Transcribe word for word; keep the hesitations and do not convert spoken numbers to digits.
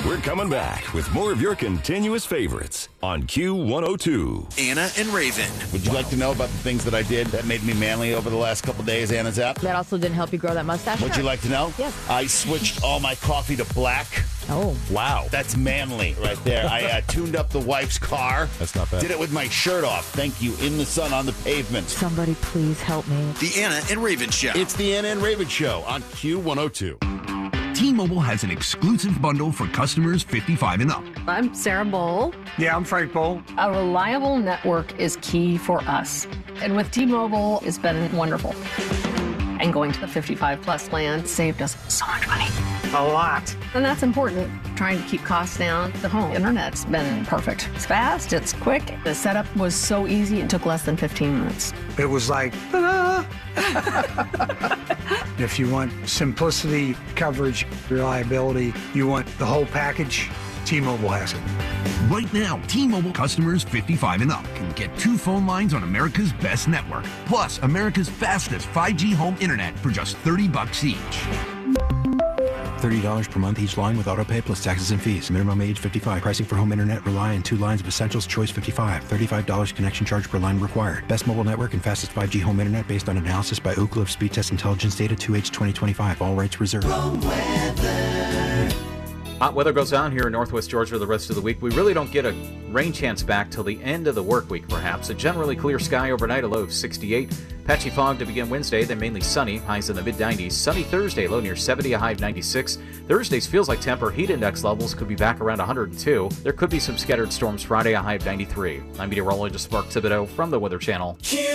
We're coming back with more of your continuous favorites on Q one oh two. Anna and Raven. Would you like to know about the things that I did that made me manly over the last couple days, Anna's app? That also didn't help you grow that mustache? Would you like to know? Yes. I switched all my coffee to black. Oh. Wow. That's manly right there. I uh, tuned up the wife's car. That's not bad. Did it with my shirt off. Thank you. In the sun on the pavement. Somebody please help me. The Anna and Raven Show. It's the Anna and Raven Show on Q one oh two. T-Mobile has an exclusive bundle for customers fifty-five and up. I'm Sarah Bowl. Yeah, I'm Frank Bowl. A reliable network is key for us. And with T-Mobile, it's been wonderful. And going to the fifty-five plus plan saved us so much money. A lot. And that's important. Trying to keep costs down. The home internet's been perfect. It's fast, it's quick. The setup was so easy, it took less than fifteen minutes. It was like, ta-da! If you want simplicity, coverage, reliability, you want the whole package, T-Mobile has it. Right now, T-Mobile customers fifty-five and up can get two phone lines on America's best network, plus America's fastest five G home internet for just thirty bucks each. thirty dollars per month each line with autopay plus taxes and fees. Minimum age fifty-five. Pricing for home internet rely on two lines of Essentials Choice fifty-five. thirty-five dollars connection charge per line required. Best mobile network and fastest five G home internet based on analysis by Ookla of Speed Test Intelligence Data two H twenty twenty-five. All rights reserved. Hot weather goes on here in northwest Georgia the rest of the week. We really don't get a rain chance back till the end of the work week, perhaps. A generally clear sky overnight, a low of sixty-eight. Patchy fog to begin Wednesday, then mainly sunny, highs in the mid nineties. Sunny Thursday, low near seventy, a high of ninety-six. Thursday's feels like temper. Heat index levels could be back around one hundred two. There could be some scattered storms Friday, a high of ninety-three. I'm meteorologist Mark Thibodeau from the Weather Channel.